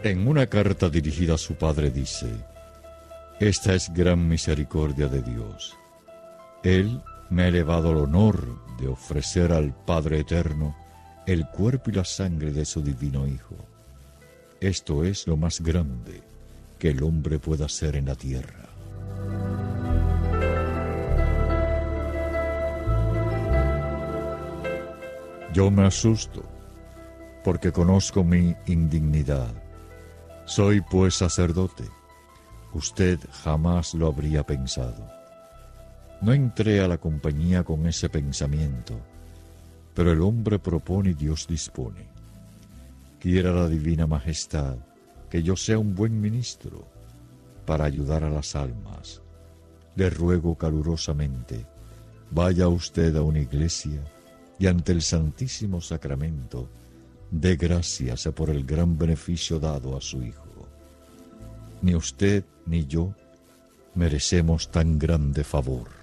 En una carta dirigida a su padre dice: «Esta es gran misericordia de Dios. Él me ha elevado al honor de ofrecer al Padre Eterno el cuerpo y la sangre de su divino Hijo. Esto es lo más grande que el hombre pueda hacer en la tierra». Yo me asusto, porque conozco mi indignidad. Soy pues sacerdote. Usted jamás lo habría pensado. No entré a la compañía con ese pensamiento, pero el hombre propone y Dios dispone. Quiera la divina majestad que yo sea un buen ministro para ayudar a las almas. Le ruego calurosamente, vaya usted a una iglesia y ante el Santísimo Sacramento dé gracias por el gran beneficio dado a su Hijo. Ni usted ni yo merecemos tan grande favor.